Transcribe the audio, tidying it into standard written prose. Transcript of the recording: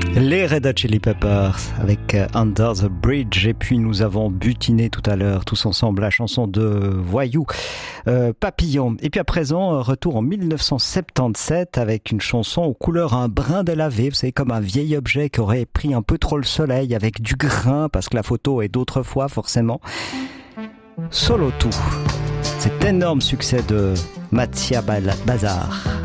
Les Red Hot Chili Peppers avec Under the Bridge, et puis nous avons butiné tout à l'heure tous ensemble la chanson de Voyou, Papillon. Et puis à présent, retour en 1977 avec une chanson aux couleurs un brin délavé, vous savez, comme un vieil objet qui aurait pris un peu trop le soleil, avec du grain parce que la photo est d'autrefois forcément. Solo tout, cet énorme succès de Matia Bazar.